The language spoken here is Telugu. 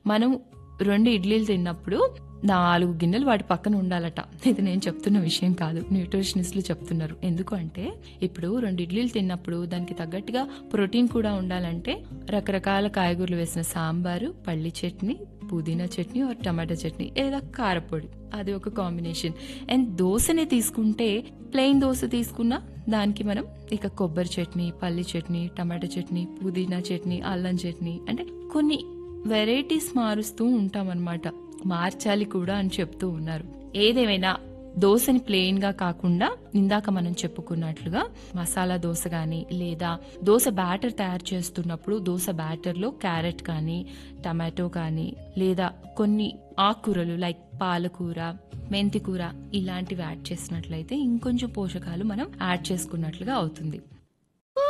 మనం 2 ఇడ్లీలు తిన్నప్పుడు 4 గిన్నెలు వాటి పక్కన ఉండాలట. ఇది నేను చెప్తున్న విషయం కాదు, న్యూట్రిషనిస్టులు చెప్తున్నారు. ఎందుకు అంటే ఇప్పుడు 2 ఇడ్లీలు తిన్నప్పుడు దానికి తగ్గట్టుగా ప్రోటీన్ కూడా ఉండాలంటే రకరకాల కాయగూరలు వేసిన సాంబారు, పల్లి చట్నీ, పుదీనా చట్నీ ఆర్ టమాటా చట్నీ లేదా కారపొడి, అది ఒక కాంబినేషన్. అండ్ దోశని తీసుకుంటే ప్లెయిన్ దోశ తీసుకున్నా దానికి మనం ఇక కొబ్బరి చట్నీ, పల్లి చట్నీ, టమాటా చట్నీ, పుదీనా చట్నీ, అల్లం చట్నీ, అంటే కొన్ని వెరైటీస్ మారుస్తూ ఉంటాం అన్నమాట. మార్చాలి కూడా అని చెప్తూ ఉన్నారు. ఏదేమైనా దోశని ప్లెయిన్ గా కాకుండా ఇందాక మనం చెప్పుకున్నట్లుగా మసాలా దోశ కానీ లేదా దోశ బ్యాటర్ తయారు చేస్తున్నప్పుడు దోశ బ్యాటర్ లో క్యారెట్ కానీ టమాటో కానీ లేదా కొన్ని ఆకుకూరలు లైక్ పాలకూర, మెంతికూర ఇలాంటివి యాడ్ చేసినట్లయితే ఇంకొంచెం పోషకాలు మనం యాడ్ చేసుకున్నట్లుగా అవుతుంది.